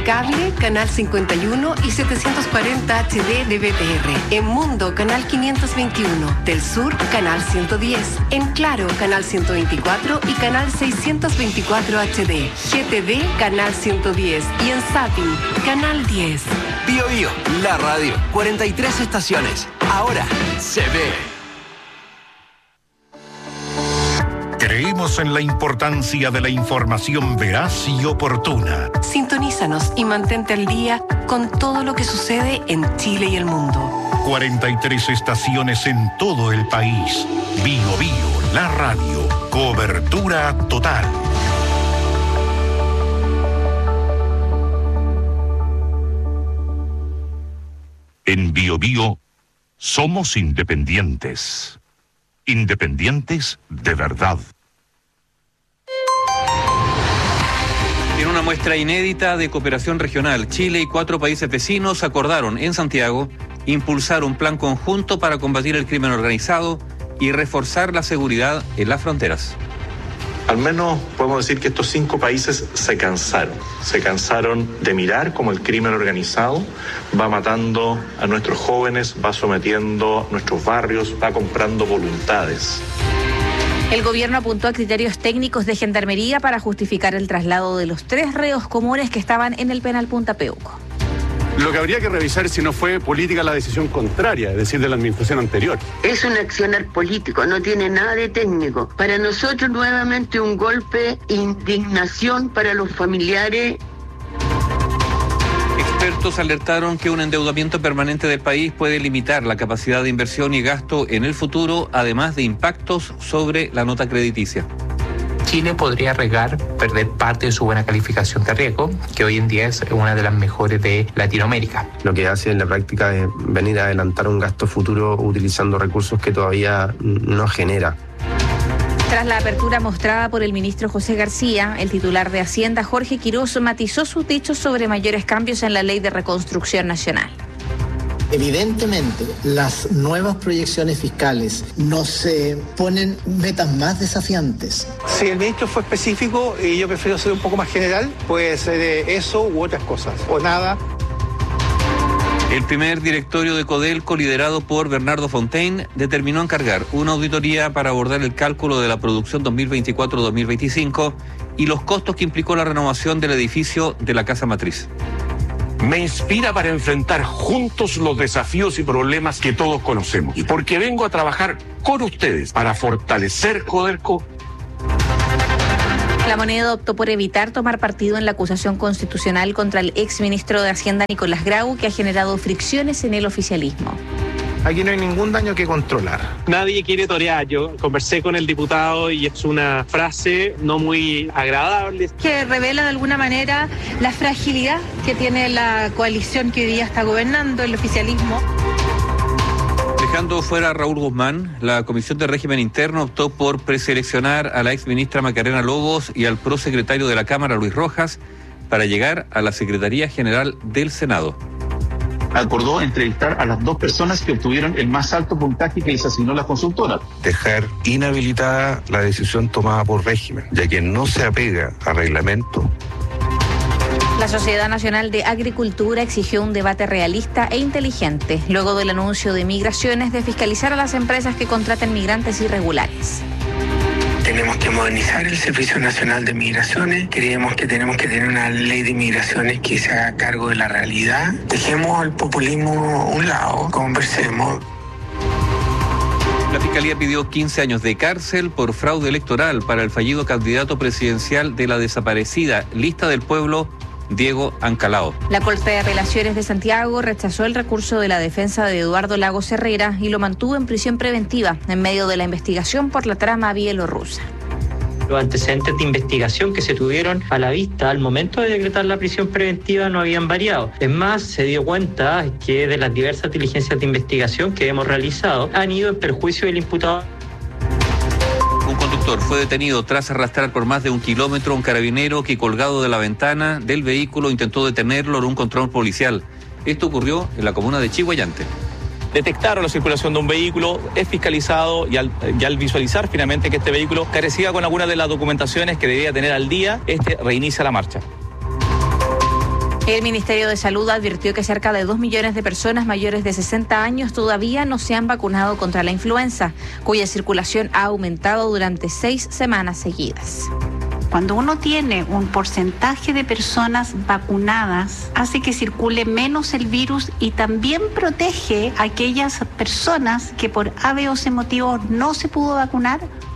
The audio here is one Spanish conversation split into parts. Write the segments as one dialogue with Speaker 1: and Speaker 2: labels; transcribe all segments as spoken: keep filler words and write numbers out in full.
Speaker 1: cable, canal cincuenta y uno y setecientos cuarenta H D de B T R. En Mundo, canal quinientos veintiuno. Del Sur, canal ciento diez. En Claro, canal ciento veinticuatro y canal seiscientos veinticuatro H D. G T V, canal ciento diez. Y en Zapping, canal diez.
Speaker 2: Bio Bio, la radio. cuarenta y tres estaciones. Ahora se ve.
Speaker 3: Creemos en la importancia de la información veraz y oportuna.
Speaker 1: Sintonízanos y mantente al día con todo lo que sucede en Chile y el mundo.
Speaker 3: cuarenta y tres estaciones en todo el país. Bio Bio, la radio. Cobertura total. En Bio Bio somos independientes. Independientes de verdad.
Speaker 4: En una muestra inédita de cooperación regional, Chile y cuatro países vecinos acordaron en Santiago impulsar un plan conjunto para combatir el crimen organizado y reforzar la seguridad en las fronteras.
Speaker 5: Al menos podemos decir que estos cinco países se cansaron. Se cansaron de mirar cómo el crimen organizado va matando a nuestros jóvenes, va sometiendo a nuestros barrios, va comprando voluntades.
Speaker 6: El gobierno apuntó a criterios técnicos de gendarmería para justificar el traslado de los tres reos comunes que estaban en el penal Punta Peuco.
Speaker 7: Lo que habría que revisar es si no fue política la decisión contraria, es decir, de la administración anterior.
Speaker 8: Es un accionar político, no tiene nada de técnico. Para nosotros nuevamente un golpe, indignación para los familiares.
Speaker 4: Expertos alertaron que un endeudamiento permanente del país puede limitar la capacidad de inversión y gasto en el futuro, además de impactos sobre la nota crediticia.
Speaker 9: Chile podría arriesgar perder parte de su buena calificación de riesgo, que hoy en día es una de las mejores de Latinoamérica.
Speaker 10: Lo que hace en la práctica es venir a adelantar un gasto futuro utilizando recursos que todavía no genera.
Speaker 6: Tras la apertura mostrada por el ministro José García, el titular de Hacienda, Jorge Quirós, matizó sus dichos sobre mayores cambios en la Ley de Reconstrucción Nacional.
Speaker 11: Evidentemente, las nuevas proyecciones fiscales nos eh, ponen metas más desafiantes.
Speaker 12: Si el ministro fue específico y yo prefiero ser un poco más general, puede ser eh, eso u otras cosas, o nada.
Speaker 4: El primer directorio de Codelco, liderado por Bernardo Fontaine, determinó encargar una auditoría para abordar el cálculo de la producción dos mil veinticuatro dos mil veinticinco y los costos que implicó la renovación del edificio de la Casa Matriz.
Speaker 13: Me inspira para enfrentar juntos los desafíos y problemas que todos conocemos. Y porque vengo a trabajar con ustedes para fortalecer Codelco.
Speaker 6: La Moneda optó por evitar tomar partido en la acusación constitucional contra el exministro de Hacienda Nicolás Grau, que ha generado fricciones en el oficialismo.
Speaker 14: Aquí no hay ningún daño que controlar.
Speaker 15: Nadie quiere torear. Yo conversé con el diputado y es una frase no muy agradable.
Speaker 16: Que revela de alguna manera la fragilidad que tiene la coalición que hoy día está gobernando, el oficialismo.
Speaker 4: Dejando fuera a Raúl Guzmán, la Comisión de Régimen Interno optó por preseleccionar a la exministra Macarena Lobos y al prosecretario de la Cámara, Luis Rojas, para llegar a la Secretaría General del Senado.
Speaker 17: Acordó entrevistar a las dos personas que obtuvieron el más alto puntaje que les asignó la consultora.
Speaker 18: Dejar inhabilitada la decisión tomada por régimen, ya que no se apega a reglamento.
Speaker 6: La Sociedad Nacional de Agricultura exigió un debate realista e inteligente, luego del anuncio de Migraciones de fiscalizar a las empresas que contraten migrantes irregulares.
Speaker 19: Tenemos que modernizar el Servicio Nacional de Migraciones. Creemos que tenemos que tener una ley de migraciones que se haga cargo de la realidad. Dejemos el populismo a un lado, conversemos.
Speaker 4: La Fiscalía pidió quince años de cárcel por fraude electoral para el fallido candidato presidencial de la desaparecida Lista del Pueblo, Diego Ancalao.
Speaker 6: La Corte de Apelaciones de Santiago rechazó el recurso de la defensa de Eduardo Lagos Herrera y lo mantuvo en prisión preventiva en medio de la investigación por la trama bielorrusa.
Speaker 20: Los antecedentes de investigación que se tuvieron a la vista al momento de decretar la prisión preventiva no habían variado. Es más, se dio cuenta que de las diversas diligencias de investigación que hemos realizado han ido en perjuicio del imputado.
Speaker 4: Un conductor fue detenido tras arrastrar por más de un kilómetro a un carabinero que, colgado de la ventana del vehículo, intentó detenerlo en un control policial. Esto ocurrió en la comuna de Chiguayante.
Speaker 21: Detectaron la circulación de un vehículo, es fiscalizado y al, y al visualizar finalmente que este vehículo carecía con algunas de las documentaciones que debía tener al día, este reinicia la marcha.
Speaker 6: El Ministerio de Salud advirtió que cerca de dos millones de personas mayores de sesenta años todavía no se han vacunado contra la influenza, cuya circulación ha aumentado durante seis semanas seguidas.
Speaker 2: Cuando uno tiene un porcentaje de personas vacunadas, hace que circule menos el virus y también protege a aquellas personas que por A, B o C motivos no se pudo vacunar.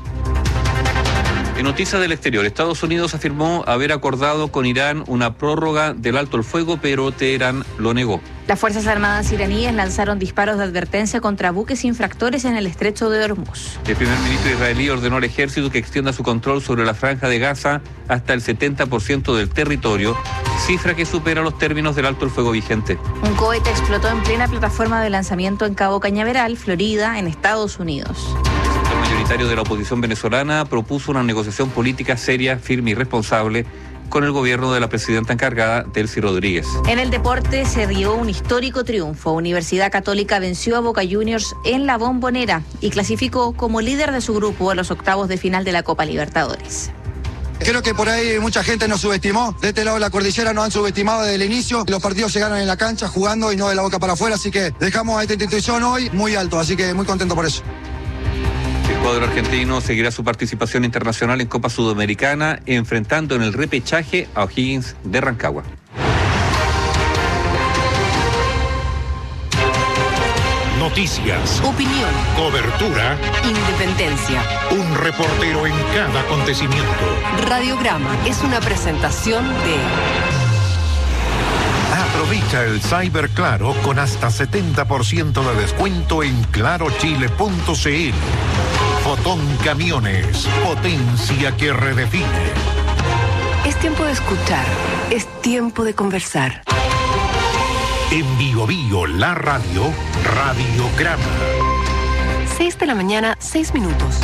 Speaker 4: En noticias del exterior, Estados Unidos afirmó haber acordado con Irán una prórroga del alto el fuego, pero Teherán lo negó.
Speaker 6: Las Fuerzas Armadas iraníes lanzaron disparos de advertencia contra buques infractores en el estrecho de Hormuz.
Speaker 4: El primer ministro israelí ordenó al ejército que extienda su control sobre la franja de Gaza hasta el setenta por ciento del territorio, cifra que supera los términos del alto el fuego vigente.
Speaker 6: Un cohete explotó en plena plataforma de lanzamiento en Cabo Cañaveral, Florida, en Estados Unidos.
Speaker 4: El mayoritario de la oposición venezolana propuso una negociación política seria, firme y responsable con el gobierno de la presidenta encargada, Delcy Rodríguez.
Speaker 6: En el deporte se dio un histórico triunfo. Universidad Católica venció a Boca Juniors en la Bombonera y clasificó como líder de su grupo a los octavos de final de la Copa Libertadores.
Speaker 22: Creo que por ahí mucha gente nos subestimó. De este lado de la cordillera nos han subestimado desde el inicio. Los partidos se ganan en la cancha, jugando y no de la boca para afuera. Así que dejamos a esta institución hoy muy alto. Así que muy contento por eso.
Speaker 4: El cuadro argentino seguirá su participación internacional en Copa Sudamericana, enfrentando en el repechaje a O'Higgins de Rancagua.
Speaker 3: Noticias,
Speaker 1: opinión,
Speaker 3: cobertura,
Speaker 1: independencia.
Speaker 3: Un reportero en cada acontecimiento.
Speaker 1: Radiograma es una presentación de...
Speaker 3: Aprovecha el Cyber Claro con hasta setenta por ciento de descuento en claro chile punto c l. Fotón Camiones, potencia que redefine.
Speaker 1: Es tiempo de escuchar, es tiempo de conversar.
Speaker 3: En Bio Bio, la radio, Radiograma.
Speaker 1: seis de la mañana, seis minutos.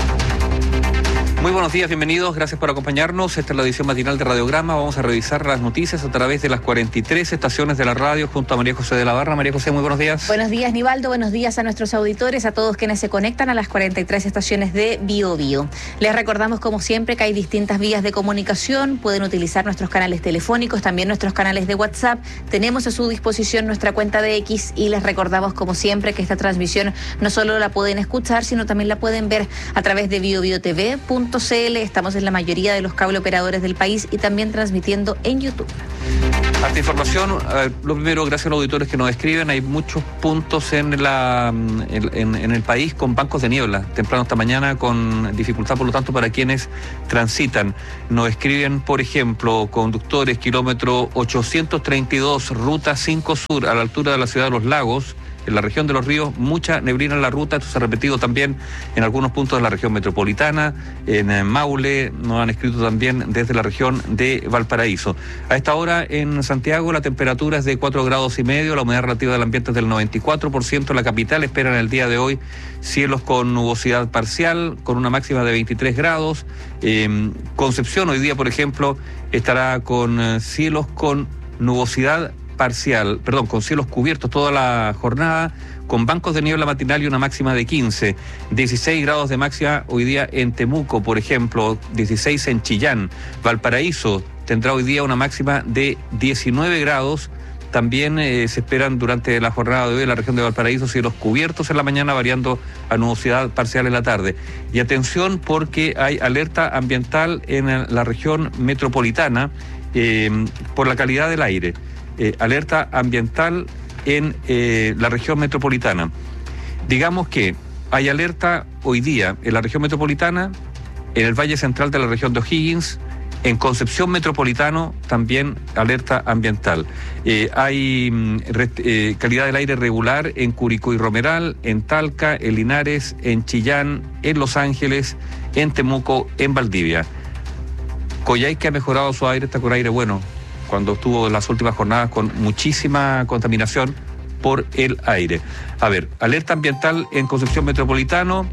Speaker 4: Muy buenos días, bienvenidos, gracias por acompañarnos. Esta es la edición matinal de Radiograma. Vamos a revisar las noticias a través de las cuarenta y tres estaciones de la radio junto a María José de la Barra. María José, muy buenos días.
Speaker 6: Buenos días, Nivaldo. Buenos días a nuestros auditores, a todos quienes se conectan a las cuarenta y tres estaciones de Bio Bio. Les recordamos, como siempre, que hay distintas vías de comunicación. Pueden utilizar nuestros canales telefónicos, también nuestros canales de WhatsApp. Tenemos a su disposición nuestra cuenta de X y les recordamos, como siempre, que esta transmisión no solo la pueden escuchar, sino también la pueden ver a través de bio bio t v punto c l. Estamos en la mayoría de los cable operadores del país y también transmitiendo en YouTube.
Speaker 4: Hasta información, eh, lo primero, gracias a los auditores que nos escriben, hay muchos puntos en, la, en, en, en el país con bancos de niebla, temprano esta mañana, con dificultad, por lo tanto, para quienes transitan. Nos escriben, por ejemplo, conductores, kilómetro ochocientos treinta y dos, ruta cinco Sur, a la altura de la ciudad de Los Lagos, en la región de Los Ríos, mucha neblina en la ruta. Esto se ha repetido también en algunos puntos de la región metropolitana, en Maule, nos han escrito también desde la región de Valparaíso. A esta hora en Santiago la temperatura es de cuatro grados y medio, la humedad relativa del ambiente es del noventa y cuatro por ciento, la capital espera en el día de hoy cielos con nubosidad parcial, con una máxima de veintitrés grados. Eh, Concepción hoy día, por ejemplo, estará con eh, cielos con nubosidad parcial, perdón, con cielos cubiertos toda la jornada, con bancos de niebla matinal y una máxima de quince, dieciséis grados de máxima hoy día en Temuco, por ejemplo, dieciséis en Chillán. Valparaíso tendrá hoy día una máxima de diecinueve grados. También eh, se esperan durante la jornada de hoy en la región de Valparaíso cielos cubiertos en la mañana, variando a nubosidad parcial en la tarde. Y atención, porque hay alerta ambiental en la región metropolitana eh, por la calidad del aire. Eh, alerta ambiental en eh, la región metropolitana. Digamos que hay alerta hoy día en la región metropolitana, en el Valle Central de la región de O'Higgins, en Concepción Metropolitano también alerta ambiental. Eh, hay rest, eh, calidad del aire regular en Curicó y Romeral, en Talca, en Linares, en Chillán, en Los Ángeles, en Temuco, en Valdivia. Coyhaique ha mejorado su aire, está con aire bueno, cuando estuvo en las últimas jornadas con muchísima contaminación por el aire. A ver, alerta ambiental en Concepción Metropolitano,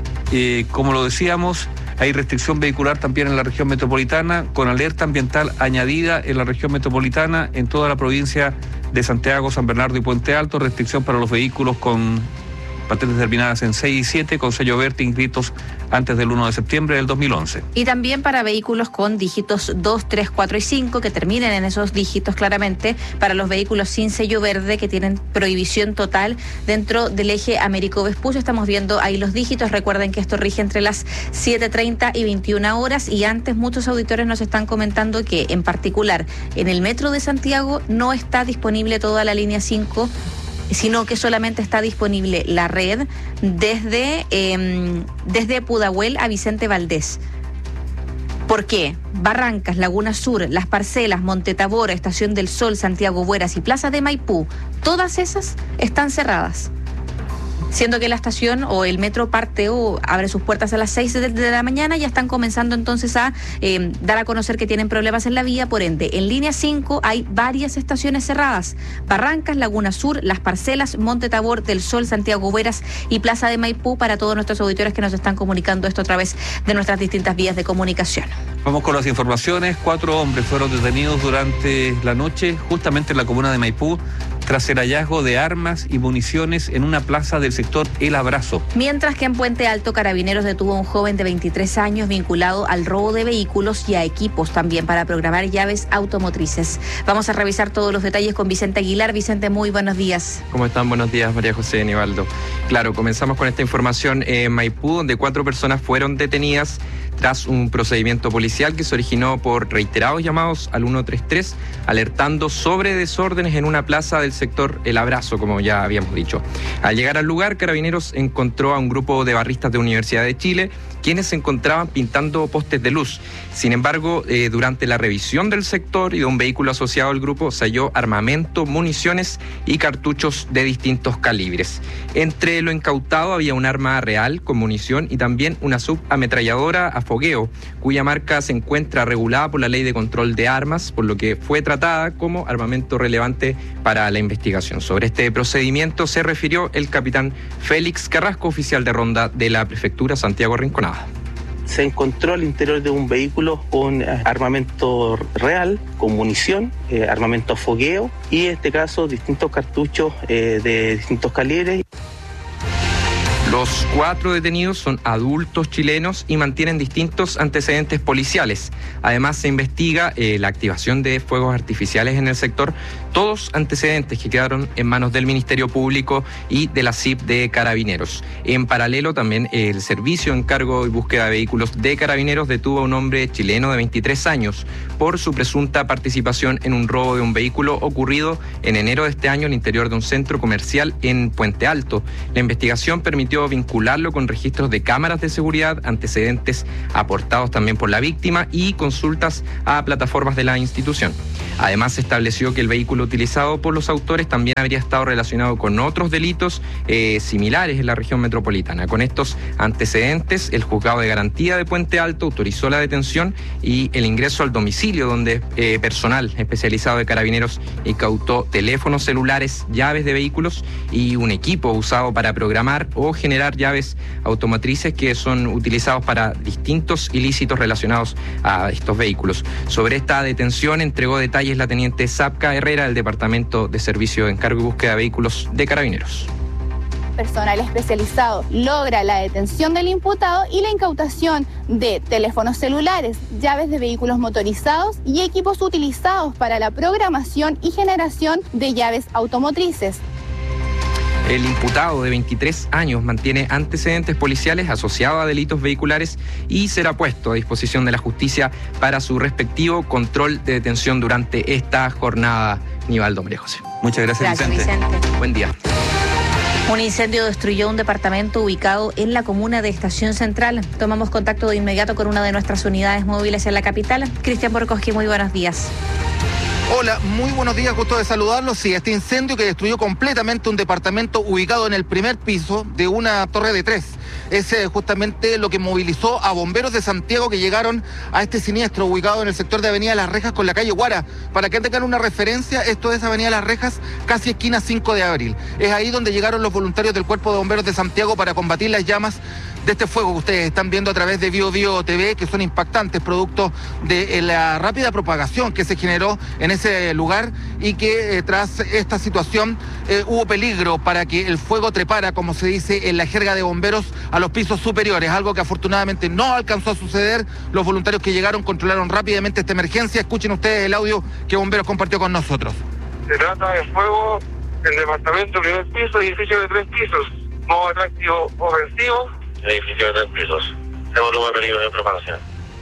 Speaker 4: eh, como lo decíamos, hay restricción vehicular también en la región metropolitana, con alerta ambiental añadida en la región metropolitana, en toda la provincia de Santiago, San Bernardo y Puente Alto, restricción para los vehículos con patentes terminadas en seis y siete con sello verde inscritos antes del uno de septiembre del dos mil once.
Speaker 6: Y también para vehículos con dígitos dos, tres, cuatro y cinco que terminen en esos dígitos claramente, para los vehículos sin sello verde que tienen prohibición total dentro del eje Américo-Vespucio. Estamos viendo ahí los dígitos. Recuerden que esto rige entre las siete treinta y veintiuna horas, y antes muchos auditores nos están comentando que en particular en el metro de Santiago no está disponible toda la línea cinco, sino que solamente está disponible la red desde, eh, desde Pudahuel a Vicente Valdés. ¿Por qué? Barrancas, Laguna Sur, Las Parcelas, Monte Tabor, Estación del Sol, Santiago Bueras y Plaza de Maipú, todas esas están cerradas. Siendo que la estación o el metro parte o abre sus puertas a las seis de la mañana, ya están comenzando entonces a eh, dar a conocer que tienen problemas en la vía. Por ende, en línea cinco hay varias estaciones cerradas: Barrancas, Laguna Sur, Las Parcelas, Monte Tabor, del Sol, Santiago Bueras y Plaza de Maipú, para todos nuestros auditores que nos están comunicando esto a través de nuestras distintas vías de comunicación.
Speaker 4: Vamos con las informaciones. Cuatro hombres fueron detenidos durante la noche justamente en la comuna de Maipú tras el hallazgo de armas y municiones en una plaza del sector El Abrazo.
Speaker 6: Mientras que en Puente Alto, Carabineros detuvo a un joven de veintitrés años vinculado al robo de vehículos y a equipos también para programar llaves automotrices. Vamos a revisar todos los detalles con Vicente Aguilar. Vicente, muy buenos días.
Speaker 5: ¿Cómo están? Buenos días, María José Nivaldo. Claro, comenzamos con esta información en Maipú, donde cuatro personas fueron detenidas tras un procedimiento policial que se originó por reiterados llamados al ciento treinta y tres, alertando sobre desórdenes en una plaza del sector El Abrazo, como ya habíamos dicho. Al llegar al lugar, Carabineros encontró a un grupo de barristas de Universidad de Chile, quienes se encontraban pintando postes de luz. Sin embargo, eh, durante la revisión del sector y de un vehículo asociado al grupo, se halló armamento, municiones y cartuchos de distintos calibres. Entre lo incautado había un arma real con munición y también una subametralladora a fogueo, cuya marca se encuentra regulada por la Ley de Control de Armas, por lo que fue tratada como armamento relevante para la investigación. Sobre este procedimiento se refirió el capitán Félix Carrasco, oficial de ronda de la Prefectura Santiago Rinconada.
Speaker 7: Se encontró al interior de un vehículo con armamento real, con munición, eh, armamento a fogueo y en este caso distintos cartuchos eh, de distintos calibres.
Speaker 5: Los cuatro detenidos son adultos chilenos y mantienen distintos antecedentes policiales. Además, se investiga eh, la activación de fuegos artificiales en el sector, todos antecedentes que quedaron en manos del Ministerio Público y de la C I P de Carabineros. En paralelo, también eh, el Servicio Encargo y Búsqueda de Vehículos de Carabineros detuvo a un hombre chileno de veintitrés años por su presunta participación en un robo de un vehículo ocurrido en enero de este año al interior de un centro comercial en Puente Alto. La investigación permitió vincularlo con registros de cámaras de seguridad, antecedentes aportados también por la víctima y consultas a plataformas de la institución. Además, se estableció que el vehículo utilizado por los autores también habría estado relacionado con otros delitos eh, similares en la región metropolitana. Con estos antecedentes, el Juzgado de Garantía de Puente Alto autorizó la detención y el ingreso al domicilio, donde eh, personal especializado de Carabineros incautó teléfonos celulares, llaves de vehículos y un equipo usado para programar o generar llaves automotrices que son utilizados para distintos ilícitos relacionados a estos vehículos. Sobre esta detención entregó detalles la teniente Zapka Herrera del Departamento de Servicio de Encargo y Búsqueda de Vehículos de Carabineros.
Speaker 23: Personal especializado logra la detención del imputado y la incautación de teléfonos celulares, llaves de vehículos motorizados y equipos utilizados para la programación y generación de llaves automotrices.
Speaker 5: El imputado de veintitrés años mantiene antecedentes policiales asociados a delitos vehiculares y será puesto a disposición de la justicia para su respectivo control de detención durante esta jornada. Nivaldo, María José.
Speaker 4: Muchas gracias,
Speaker 6: Gracias Vicente.
Speaker 5: Vicente. Buen día.
Speaker 6: Un incendio destruyó un departamento ubicado en la comuna de Estación Central. Tomamos contacto de inmediato con una de nuestras unidades móviles en la capital. Cristian Borkowski, muy buenos días.
Speaker 14: Hola, muy buenos días, gusto de saludarlos. Sí, este incendio que destruyó completamente un departamento ubicado en el primer piso de una torre de tres. Es eh, justamente lo que movilizó a bomberos de Santiago que llegaron a este siniestro ubicado en el sector de Avenida Las Rejas con la calle Guara. Para que tengan una referencia, esto es Avenida Las Rejas, casi esquina cinco de abril. Es ahí donde llegaron los voluntarios del Cuerpo de Bomberos de Santiago para combatir las llamas de este fuego que ustedes están viendo a través de Bio Bio T V, que son impactantes, producto de la rápida propagación que se generó en ese lugar y que eh, tras esta situación eh, hubo peligro para que el fuego trepara, como se dice en la jerga de bomberos, a los pisos superiores, algo que afortunadamente no alcanzó a suceder. Los voluntarios que llegaron controlaron rápidamente esta emergencia. Escuchen ustedes el audio que Bomberos compartió con nosotros.
Speaker 8: Se trata de fuego en departamento primer piso, edificio de tres pisos, modo atractivo ofensivo. Edificio de tres pisos, evalúa peligro de propagación.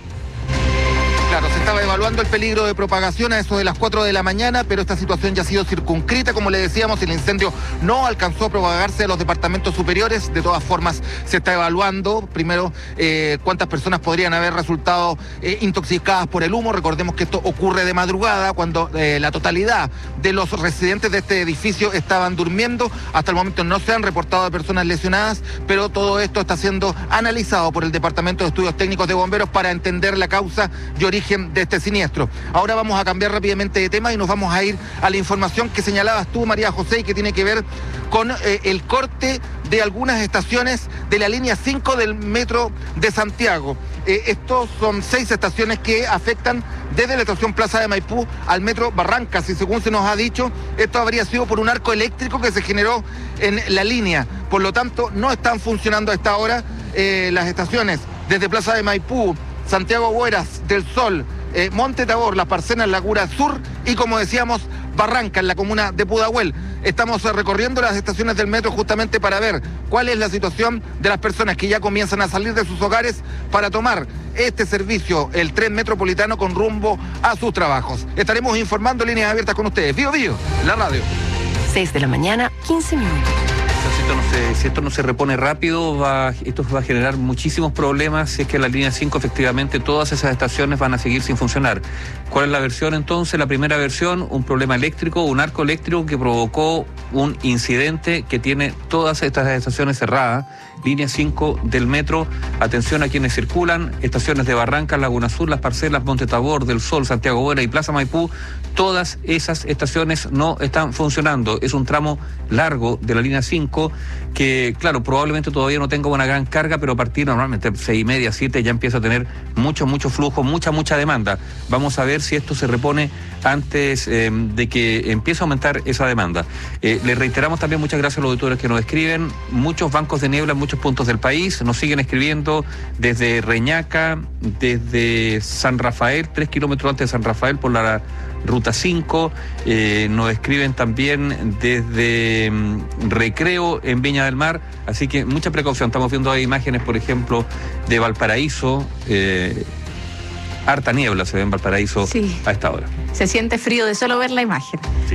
Speaker 14: Claro, se estaba evaluando el peligro de propagación a eso de las cuatro de la mañana, pero esta situación ya ha sido circunscrita. Como le decíamos, el incendio no alcanzó a propagarse a los departamentos superiores. De todas formas, se está evaluando primero eh, cuántas personas podrían haber resultado eh, intoxicadas por el humo. Recordemos que esto ocurre de madrugada, cuando eh, la totalidad de los residentes de este edificio estaban durmiendo. Hasta el momento no se han reportado personas lesionadas, pero todo esto está siendo analizado por el Departamento de Estudios Técnicos de Bomberos para entender la causa y origen de este siniestro. Ahora vamos a cambiar rápidamente de tema y nos vamos a ir a la información que señalabas tú, María José, y que tiene que ver con eh, el corte de algunas estaciones de la línea cinco del metro de Santiago. Eh, estos son seis estaciones que afectan desde la estación Plaza de Maipú al metro Barrancas, y según se nos ha dicho, esto habría sido por un arco eléctrico que se generó en la línea. Por lo tanto, no están funcionando a esta hora eh, las estaciones desde Plaza de Maipú, Santiago Hueras del Sol, eh, Monte Tabor, Las Parcenas, Laguna Sur y, como decíamos, Barranca, en la comuna de Pudahuel. Estamos eh, recorriendo las estaciones del metro justamente para ver cuál es la situación de las personas que ya comienzan a salir de sus hogares para tomar este servicio, el tren metropolitano, con rumbo a sus trabajos. Estaremos informando líneas abiertas con ustedes. Bio Bio, la radio.
Speaker 1: seis de la mañana, quince minutos.
Speaker 4: Si esto, no se, si esto no se repone rápido, va, esto va a generar muchísimos problemas si es que la línea cinco, efectivamente, todas esas estaciones van a seguir sin funcionar. ¿Cuál es la versión entonces? La primera versión, un problema eléctrico, un arco eléctrico que provocó un incidente que tiene todas estas estaciones cerradas. Línea cinco del metro, atención a quienes circulan, estaciones de Barrancas, Laguna Sur, Las Parcelas, Monte Tabor, del Sol, Santiago Buena y Plaza Maipú, todas esas estaciones no están funcionando. Es un tramo largo de la línea cinco que, claro, probablemente todavía no tenga una gran carga, pero a partir normalmente seis y media, siete ya empieza a tener mucho, mucho flujo, mucha, mucha demanda. Vamos a ver si esto se repone antes eh, de que empiece a aumentar esa demanda. Eh, les reiteramos también muchas gracias a los auditores que nos escriben, muchos bancos de niebla, muchos puntos del país, nos siguen escribiendo desde Reñaca, desde San Rafael, tres kilómetros antes de San Rafael por la Ruta cinco, eh, nos escriben también desde um, Recreo en Viña del Mar, así que mucha precaución. Estamos viendo ahí imágenes, por ejemplo, de Valparaíso, eh, harta niebla se ve en Valparaíso sí. A esta hora.
Speaker 6: Se siente frío de solo ver la imagen.
Speaker 4: Sí.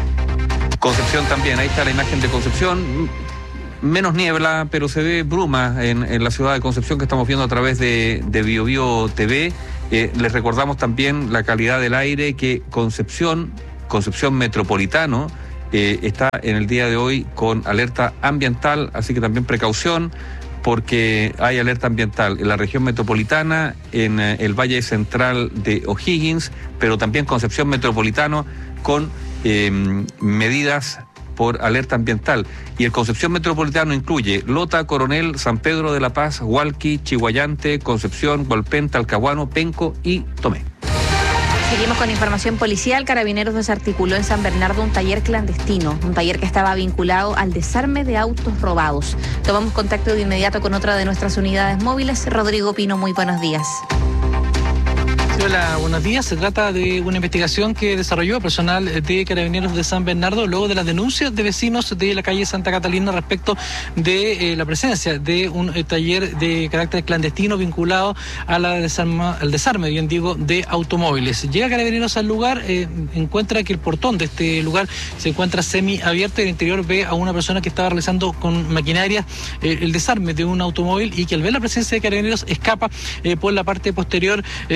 Speaker 4: Concepción también, ahí está la imagen de Concepción. Menos niebla, pero se ve bruma en, en la ciudad de Concepción, que estamos viendo a través de, de Bio Bio T V. Eh, les recordamos también la calidad del aire, que Concepción, Concepción Metropolitano, eh, está en el día de hoy con alerta ambiental, así que también precaución, porque hay alerta ambiental en la región metropolitana, en eh, el Valle Central de O'Higgins, pero también Concepción Metropolitano con eh, medidas por alerta ambiental. Y el Concepción Metropolitano incluye Lota, Coronel, San Pedro de la Paz, Hualqui, Chihuayante, Concepción, Hualpén, Talcahuano, Penco y Tomé.
Speaker 6: Seguimos con información policial. Carabineros desarticuló en San Bernardo un taller clandestino, un taller que estaba vinculado al desarme de autos robados. Tomamos contacto de inmediato con otra de nuestras unidades móviles. Rodrigo Pino, muy buenos días.
Speaker 9: Hola, buenos días. Se trata de una investigación que desarrolló personal de Carabineros de San Bernardo luego de las denuncias de vecinos de la calle Santa Catalina respecto de eh, la presencia de un eh, taller de carácter clandestino vinculado a la desarma, al desarme, bien digo, de automóviles. Llega Carabineros al lugar, eh, encuentra que el portón de este lugar se encuentra semiabierto y en el interior ve a una persona que estaba realizando con maquinaria eh, el desarme de un automóvil, y que al ver la presencia de Carabineros escapa eh, por la parte posterior eh, de este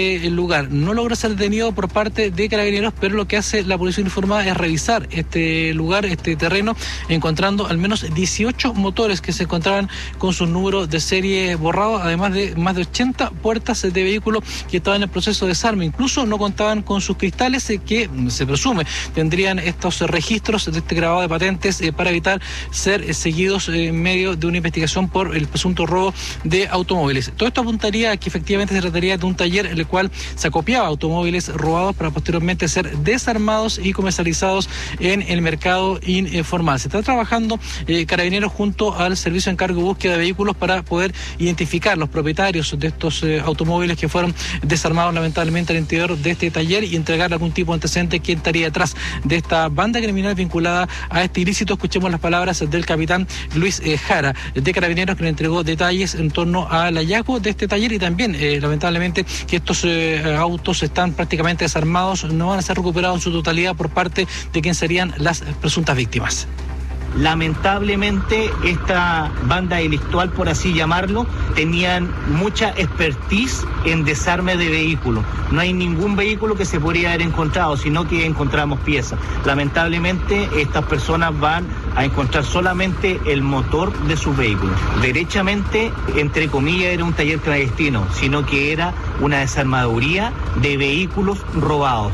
Speaker 9: este lugar. No logra ser detenido por parte de Carabineros, pero lo que hace la Policía Uniformada es revisar este lugar, este terreno, encontrando al menos dieciocho motores que se encontraban con sus números de serie borrados, además de más de ochenta puertas de vehículos que estaban en el proceso de desarme. Incluso no contaban con sus cristales eh, que se presume tendrían estos eh, registros de este grabado de patentes eh, para evitar ser eh, seguidos eh, en medio de una investigación por el presunto robo de automóviles. Todo esto apuntaría a que efectivamente se trataría de un taller en el cual se acopiaba automóviles robados para posteriormente ser desarmados y comercializados en el mercado informal. Se está trabajando eh, Carabineros junto al Servicio de Encargo de Búsqueda de Vehículos para poder identificar los propietarios de estos eh, automóviles que fueron desarmados lamentablemente al interior de este taller y entregar algún tipo de antecedente quién estaría detrás de esta banda criminal vinculada a este ilícito. Escuchemos las palabras del capitán Luis eh, Jara de Carabineros, que le entregó detalles en torno al hallazgo de este taller y también eh, lamentablemente que estos eh, autos están prácticamente desarmados, no van a ser recuperados en su totalidad por parte de quien serían las presuntas víctimas.
Speaker 10: Lamentablemente esta banda delictual, por así llamarlo, tenían mucha expertise en desarme de vehículos. No hay ningún vehículo que se podría haber encontrado, sino que encontramos piezas. Lamentablemente estas personas van a encontrar solamente el motor de sus vehículos. Derechamente, entre comillas, era un taller clandestino, sino que era una desarmaduría de vehículos robados.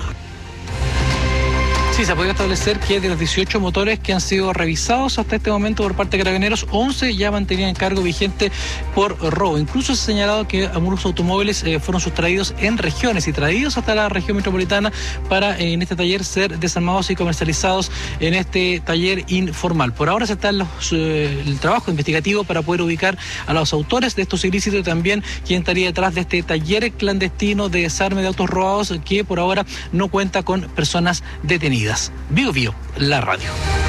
Speaker 9: Sí, se ha podido establecer que de los dieciocho motores que han sido revisados hasta este momento por parte de Carabineros, once ya mantenían encargo vigente por robo. Incluso se ha señalado que algunos automóviles eh, fueron sustraídos en regiones y traídos hasta la región metropolitana para eh, en este taller ser desarmados y comercializados en este taller informal. Por ahora se está en los, eh, el trabajo investigativo para poder ubicar a los autores de estos ilícitos y también quién estaría detrás de este taller clandestino de desarme de autos robados que por ahora no cuenta con personas detenidas. Bio Bio, la radio.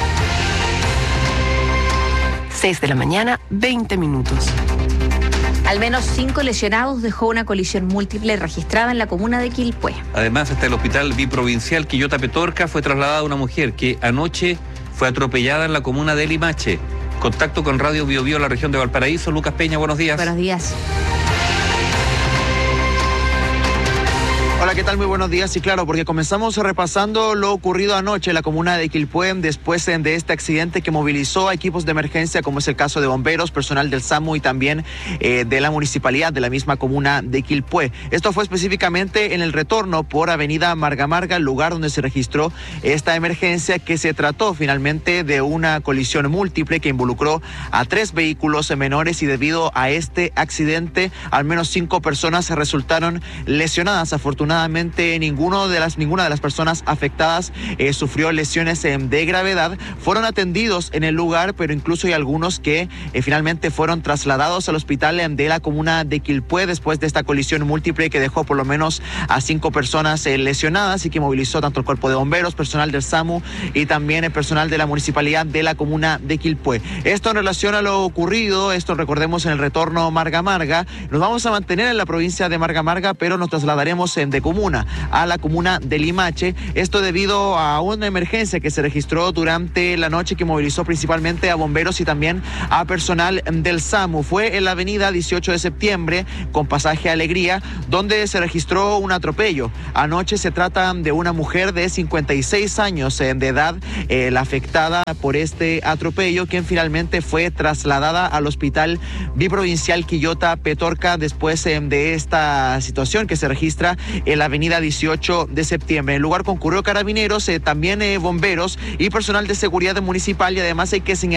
Speaker 1: seis de la mañana, veinte minutos.
Speaker 6: Al menos cinco lesionados dejó una colisión múltiple registrada en la comuna de Quilpué.
Speaker 4: Además, hasta el hospital biprovincial Quillota Petorca fue trasladada una mujer que anoche fue atropellada en la comuna de Limache. Contacto con Radio Bio Bio, la región de Valparaíso. Lucas Peña, buenos días.
Speaker 6: Buenos días.
Speaker 11: Hola, ¿qué tal? Muy buenos días. Y claro, porque comenzamos repasando lo ocurrido anoche en la comuna de Quilpué después de este accidente que movilizó a equipos de emergencia, como es el caso de bomberos, personal del SAMU y también eh, de la municipalidad de la misma comuna de Quilpué. Esto fue específicamente en el retorno por Avenida Marga Marga, el lugar donde se registró esta emergencia, que se trató finalmente de una colisión múltiple que involucró a tres vehículos menores y debido a este accidente al menos cinco personas resultaron lesionadas. Afortunadamente ninguno de las, ninguna de las personas afectadas eh, sufrió lesiones eh, de gravedad. Fueron atendidos en el lugar, pero incluso hay algunos que eh, finalmente fueron trasladados al hospital eh, de la comuna de Quilpué después de esta colisión múltiple que dejó por lo menos a cinco personas eh, lesionadas y que movilizó tanto el cuerpo de bomberos, personal del SAMU y también el personal de la municipalidad de la comuna de Quilpué. Esto en relación a lo ocurrido, esto recordemos en el retorno Marga Marga. Nos vamos a mantener en la provincia de Marga Marga, pero nos trasladaremos en de comuna a la comuna de Limache. Esto debido a una emergencia que se registró durante la noche que movilizó principalmente a bomberos y también a personal del SAMU. Fue en la avenida dieciocho de septiembre con pasaje Alegría, donde se registró un atropello. Anoche se trata de una mujer de cincuenta y seis años de edad, eh, la afectada por este atropello, quien finalmente fue trasladada al hospital biprovincial Quillota Petorca después eh, de esta situación que se registra en la avenida dieciocho de septiembre. En el lugar concurrió Carabineros, eh, también eh, bomberos y personal de seguridad municipal, y además hay que señalar